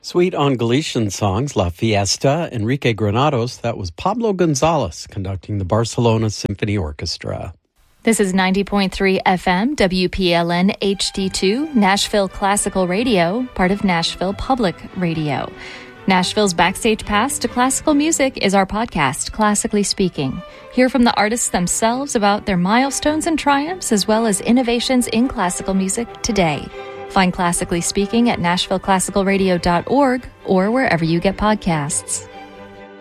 Sweet on Galician songs, La Fiesta, Enrique Granados. That was Pablo Gonzalez conducting the Barcelona Symphony Orchestra. This is 90.3 FM, WPLN HD2, Nashville Classical Radio, part of Nashville Public Radio. Nashville's Backstage Pass to Classical Music is our podcast, Classically Speaking. Hear from the artists themselves about their milestones and triumphs, as well as innovations in classical music today. Find Classically Speaking at NashvilleClassicalRadio.org or wherever you get podcasts.